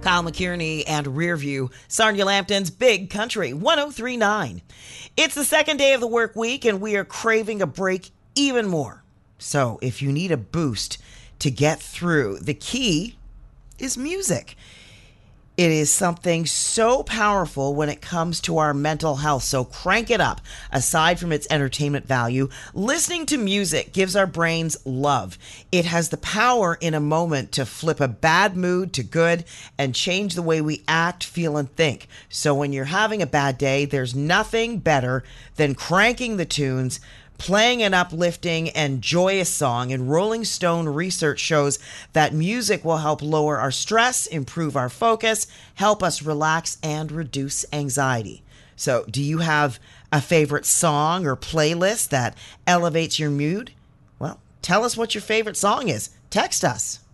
Kyle McKierney and Rearview, Sarnia Lambton's Big Country 1039. It's the second day of the work week, and we are craving a break even more. So if you need a boost to get through, the key is music. It is something so powerful when it comes to our mental health, so crank it up. Aside from its entertainment value, listening to music gives our brains love. It has the power in a moment to flip a bad mood to good and change the way we act, feel, and think. So when you're having a bad day, there's nothing better than cranking the tunes, playing an uplifting and joyous song. And Rolling Stone research shows that music will help lower our stress, improve our focus, help us relax, and reduce anxiety. So, do you have a favorite song or playlist that elevates your mood? Well, tell us what your favorite song is. Text us.